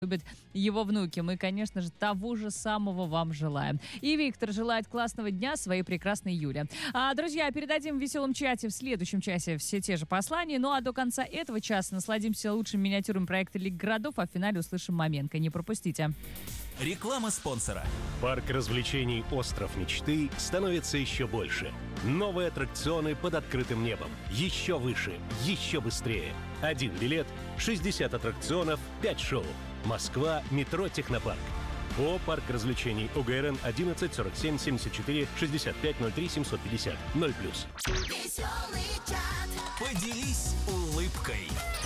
любят его внуки. Мы, конечно же, того же самого вам желаем. И Виктор желает классного дня своей прекрасной Юле. Друзья, передадим в веселом чате в следующем часе все те же послания. Ну а до конца этого часа насладимся лучшими миниатюрами проекта Лига городов, а в финале услышим Маменко. Не пропустите. Реклама спонсора. Парк развлечений «Остров мечты» становится еще больше. Новые аттракционы под открытым небом. Еще выше, еще быстрее. 1 билет, 60 аттракционов, 5 шоу. Москва, метро «Технопарк». ООО «Парк развлечений», ОГРН 11 47 74 65 03 750 0+. Поделись улыбкой.